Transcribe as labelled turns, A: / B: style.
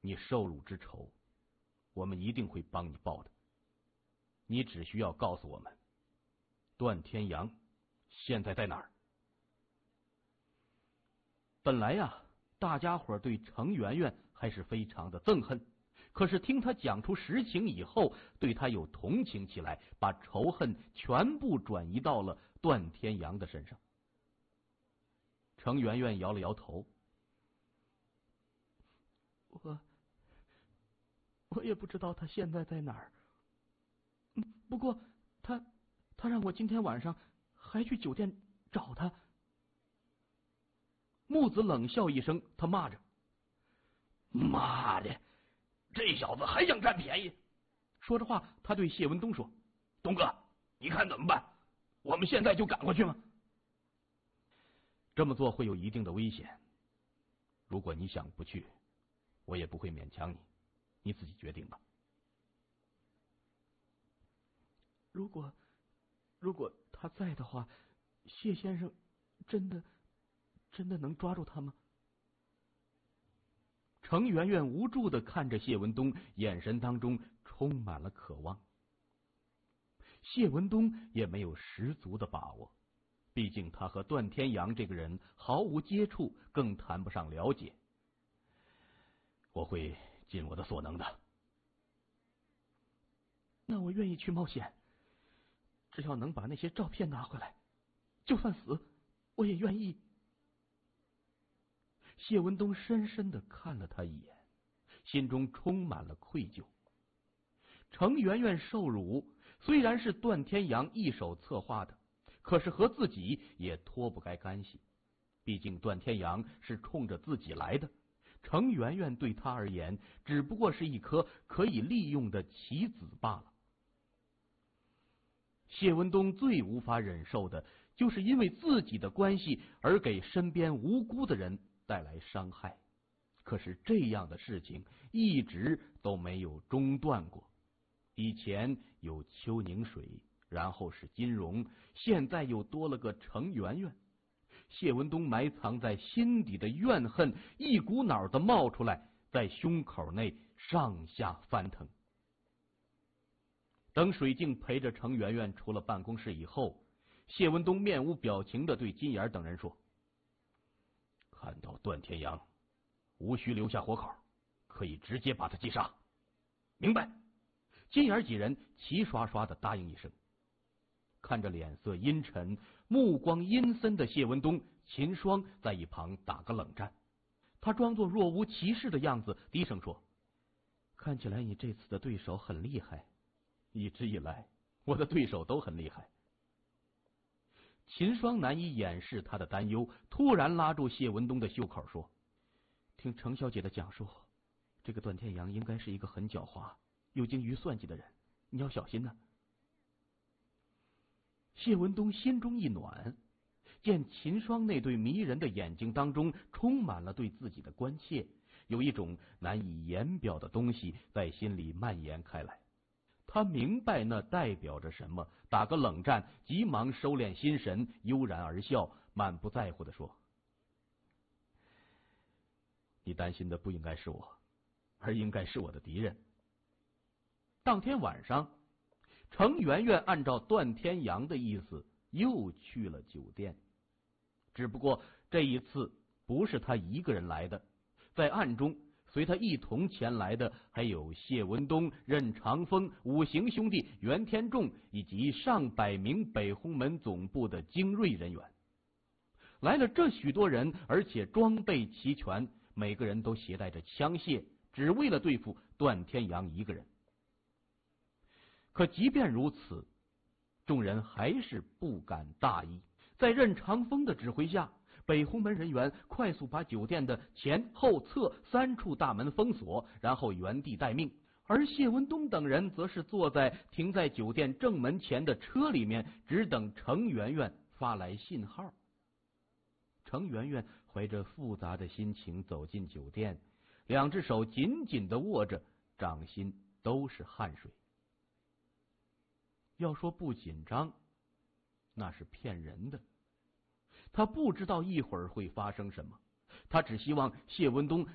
A: 你受辱之仇，我们一定会帮你报的。你只需要告诉我们，段天阳现在在哪儿？本来呀，大家伙对程媛媛还是非常的憎恨，可是听他讲出实情以后，对他有同情起来，把仇恨全部转移到了段天阳的身上。程媛媛摇了摇头，我也不知道他现在在哪儿。不过他让我今天晚上还去酒店找他。木子冷笑一声，他骂着：“妈的，这小子还想占便宜！”说着话，他对谢文东说：“东哥，你看怎么办？我们现在就赶过去吗？”这么做会有一定的危险。如果你想不去，我也不会勉强你，你自己决定吧。如果他在的话，谢先生真的能抓住他吗？程媛媛无助地看着谢文东，眼神当中充满了渴望。谢文东也没有十足的把握，毕竟他和段天阳这个人毫无接触，更谈不上了解。我会尽我的所能的。那我愿意去冒险，只要能把那些照片拿回来，就算死我也愿意。谢文东深深地看了他一眼，心中充满了愧疚。程媛媛受辱虽然是段天阳一手策划的，可是和自己也脱不开干系。毕竟段天阳是冲着自己来的，程媛媛对他而言只不过是一颗可以利用的棋子罢了。谢文东最无法忍受的就是因为自己的关系而给身边无辜的人带来伤害，可是这样的事情一直都没有中断过。以前有邱宁水，然后是金荣，现在又多了个程媛媛。谢文东埋藏在心底的怨恨一股脑的冒出来，在胸口内上下翻腾。等水镜陪着程媛媛出了办公室以后，谢文东面无表情的对金岩等人说：“看到段天阳，无需留下活口，可以直接把他击杀。明白？”金岩几人齐刷刷的答应一声。看着脸色阴沉、目光阴森的谢文东，秦霜在一旁打个冷战。他装作若无其事的样子，低声说：“看起来你这次的对手很厉害。一直以来，我的对手都很厉害。”秦霜难以掩饰他的担忧，突然拉住谢文东的袖口说：“听程小姐的讲述，这个段天阳应该是一个很狡猾、有精于算计的人，你要小心呢。”谢文东心中一暖，见秦霜那对迷人的眼睛当中充满了对自己的关切，有一种难以言表的东西在心里蔓延开来。他明白那代表着什么，打个冷战，急忙收敛心神，悠然而笑，满不在乎地说：“你担心的不应该是我，而应该是我的敌人。”当天晚上，程媛媛按照段天阳的意思又去了酒店，只不过这一次不是他一个人来的，在暗中随他一同前来的还有谢文东、任长风、五行兄弟、袁天仲以及上百名北红门总部的精锐人员。来了这许多人，而且装备齐全，每个人都携带着枪械，只为了对付段天阳一个人。可即便如此，众人还是不敢大意。在任长风的指挥下，北红门人员快速把酒店的前后侧3处大门封锁，然后原地待命。而谢文东等人则是坐在停在酒店正门前的车里面，只等程媛媛发来信号。程媛媛怀着复杂的心情走进酒店，两只手紧紧地握着，掌心都是汗水。要说不紧张，那是骗人的。他不知道一会儿会发生什么，他只希望谢文东